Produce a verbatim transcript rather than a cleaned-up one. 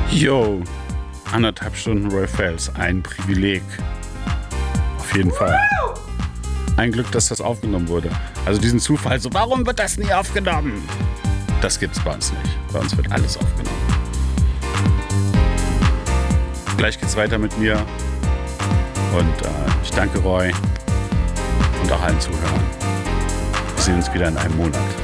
Yo, anderthalb Stunden Roy Fels, ein Privileg. Auf jeden Fall. Ein Glück, dass das aufgenommen wurde. Also diesen Zufall, so warum wird das nie aufgenommen? Das gibt's bei uns nicht. Bei uns wird alles aufgenommen. Gleich geht's weiter mit mir. Und äh, ich danke Roy und auch allen Zuhörern. Wir sehen uns wieder in einem Monat.